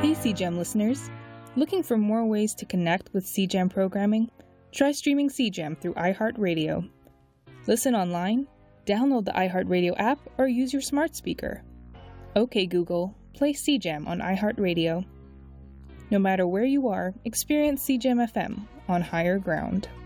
Hey CJAM listeners! Looking for more ways to connect with CJAM programming? Try streaming CJAM through iHeartRadio. Listen online, download the iHeartRadio app, or use your smart speaker. OK Google, play CJAM on iHeartRadio. No matter where you are, experience CJAM FM on higher ground.